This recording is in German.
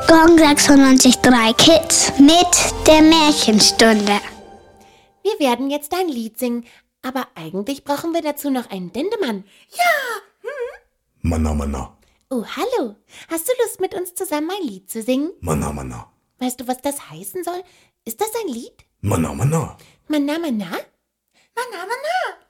Gong 96.3 Kids mit der Märchenstunde. Wir werden jetzt ein Lied singen, aber eigentlich brauchen wir dazu noch einen Dendemann. Ja! Manna, manna. Oh, hallo. Hast du Lust, mit uns zusammen ein Lied zu singen? Manna, manna. Weißt du, was das heißen soll? Ist das ein Lied? Manna, manna. Manna, manna? Manna, manna.